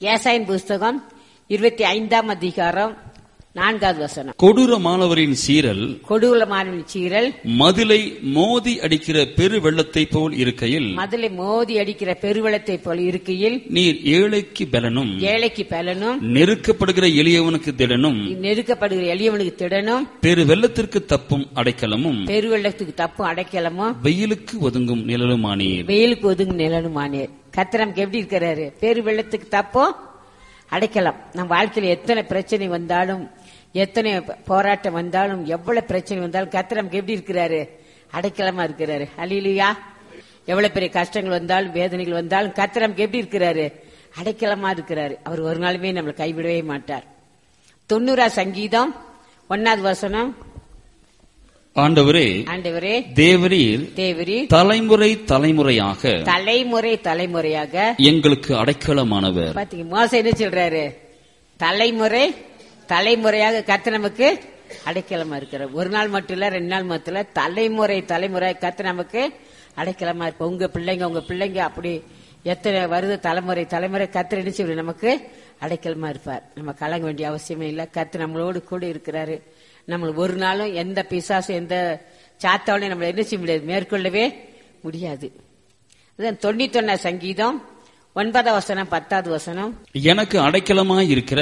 ஏசாயின் புஸ்தகம் 25ஆம் அதிகாரம் 4வது வசனம். கொடூரமானவரின் சீரல் கொடூரமானவரின் சீரல் மதிலை மோதி அடிக்கிற பெரு வெள்ளத்தை போல் இருக்கையில், மதிலை மோதி அடிக்கிற பெருவெள்ளத்தை போல் இருக்கையில், நீர் ஏழைக்கு பலனும் ஏழைக்கு பலனும் நெருக்கப்படுகிற எளியவனுக்கு திடனும் நெருக்கப்படுகிற எளியவனுக்கு திடனும் பெரு வெள்ளத்திற்கு தப்பும் அடைக்கலமும் பெருவெள்ளத்துக்கு தப்பும் அடைக்கலமும் வெயிலுக்கு ஒதுங்கும் நிழலுமானீர். வெயிலுக்கு ஒதுங்கும் நிழலுமானீர். கர்த்தர் நமக்கு எப்படி இருக்கிறாரு? பெருவெள்ளத்துக்கு தப்பும் அடைக்கலாம். நம் வாழ்க்கையில எத்தனை பிரச்சனை வந்தாலும், எத்தனை போராட்டம் வந்தாலும், எவ்வளவு பிரச்சனை வந்தாலும் கர்த்தர் நமக்கு எப்படி இருக்கிறாரு? அடைக்கலமா இருக்கிறாரு. அல்லேலூயா. எவ்வளவு பெரிய கஷ்டங்கள் வந்தாலும், வேதனைகள் வந்தாலும் கர்த்தர் நமக்கு எப்படி இருக்கிறாரு? அடைக்கலமா இருக்கிறாரு. அவர் ஒரு நாளுமே நம்மளை கைவிடவே மாட்டார். 90 சங்கீதம் 1வது வசனம். ஆண்டவரே, ஆண்டவரே, தேவரீர் தலைமுறை தலைமுறையாக தலைமுறை தலைமுறையாக எங்களுக்கு அடைக்கலமானவர். பாத்தீங்க, மோசே என்ன சொல்றாரு? தலைமுறை தலைமுறையாக கர்த்தர் நமக்கு அடைக்கலமா இருக்கிறார். ஒரு நாள் மட்டும் இல்ல, 2 நாள் மட்டும் இல்ல, தலைமுறை தலைமுறை கர்த்தர் நமக்கு அடைக்கலமா இருக்கு. உங்க பிள்ளைங்க அப்படி எத்தனை வருது தலைமுறை தலைமுறை கர்த்தர் என்ன செய்வார்? நமக்கு அடைக்கலமா இருப்பார். நம்ம கலங்க வேண்டிய அவசியமே இல்ல. கர்த்தர் நம்மளோடு கூட இருக்கிறாரு. நம்ம ஒரு நாளும் எந்த பிசாசும் எந்த சாத்தாவளையும் நம்மள என்ன செய்ய முடியாது, மேற்கொள்ளவே முடியாது. 91 சங்கீதம் 9வது வசனம் 10வது வசனம். எனக்கு அடைக்கலமாய் இருக்கிற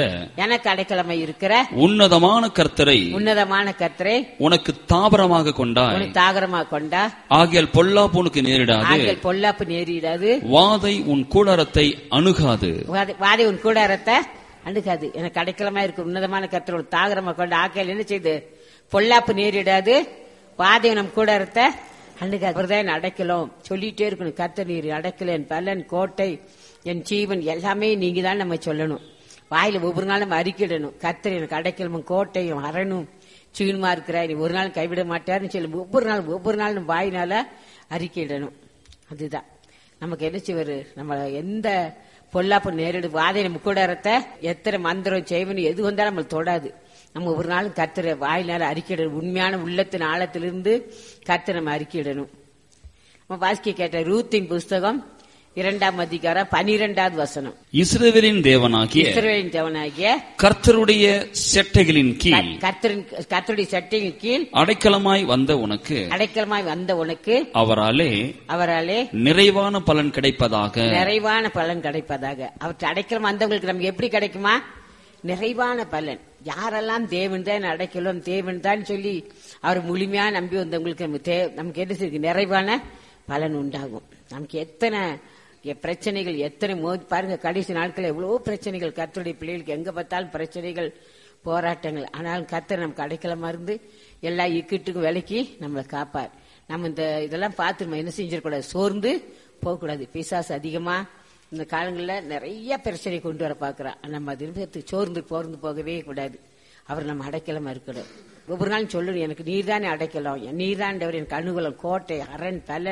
உன்னதமான கர்த்தரை உனக்கு தாபரமாக கொண்டா ஆகியால் பொல்லாப்பு உனக்கு நேரிடாது. வாதை உன் கூடாரத்தை அணுகாது. எனக்கு அடைக்கலமா இருக்கு உன்னதமான கர்த்தரோட தாகரமா கொண்டு ஆக்கையில் என்ன செய்து பொல்லாப்பு நேரிடாது. வாதை நம் கூடாரத்தை அணுகாது. அவர்தான் அடைக்கலாம் சொல்லிட்டே இருக்கணும். கர்த்தர் நீர் அடைக்கல, என் பலன், கோட்டை, என் ஜீவன் எல்லாமே நீங்க தான் நம்ம சொல்லணும். வாயில ஒவ்வொரு நாளும் அறிக்கிடணும். கர்த்தர் எனக்கு அடைக்கலமும் கோட்டையும் அரணும் சீனுமா இருக்கிறார், நீ ஒரு நாள் கைவிட மாட்டாருன்னு சொல்லி ஒவ்வொரு நாளும் வாயினால அறிக்கையிடணும். அதுதான் நமக்கு என்ன செய்வாரு? நம்ம எந்த பொல்லாப்பு நேரிடு வாதை நம்ம கூடாரத்தை எத்தனை மந்திரம் செய்வனும் எது வந்தாலும் நம்மளை தொடாது. நம்ம ஒரு நாளும் கர்த்தரை வாயினால அறிக்கையிடணும். உண்மையான உள்ளத்தின் ஆழத்திலிருந்து கர்த்தரை நம்ம அறிக்கையிடணும். நம்ம வாசிக்க கேட்ட ரூத்தின் புஸ்தகம் 2ஆம் அதிகாரம் 12வது வசனம். இஸ்ரவேலின் தேவனாகிய கர்த்தருடைய செட்டைகளின் கீழ் அடைக்கலமாய் வந்த உனக்கு அவராலே நிறைவான பலன் கிடைப்பதாக. அவற்றை அடைக்கலம் வந்தவங்களுக்கு நமக்கு எப்படி கிடைக்குமா? நிறைவான பலன். யாரெல்லாம் தேவன் தான் அடைக்கலம், தேவன் தான் சொல்லி அவர் முழுமையா நம்பி வந்தவங்களுக்கு நமக்கு என்ன செய்யுது? நிறைவான பலன் உண்டாகும். நமக்கு எத்தனை பிரச்சனைகள், எத்தனை பாருங்க, கடைசி நாட்கள் எவ்வளவோ பிரச்சனைகள். கர்த்தருடைய பிள்ளைகளுக்கு எங்க பார்த்தாலும் பிரச்சனைகள், போராட்டங்கள். ஆனாலும் கர்த்தர் நமக்கு அடைக்கலமா இருந்து எல்லா இக்கட்டுக்கும் விலக்கி நம்மளை காப்பார். நம்ம இதெல்லாம் பார்த்து நம்ம என்ன செஞ்சிடக்கூடாது? சோர்ந்து போகக்கூடாது. பிசாசு அதிகமா இந்த காலங்களில் நிறைய பிரச்சனை கொண்டு வர பாக்குறான். நம்ம அது சோர்ந்து போகவே கூடாது. அவர் நம்ம அடைக்கலமா இருக்கணும். ஒவ்வொரு நாளும் சொல்லணும், எனக்கு நீர்தானே அடைக்கலாம், நீர்தான் என் அனுகூலம், கோட்டை, அரண், பலன்.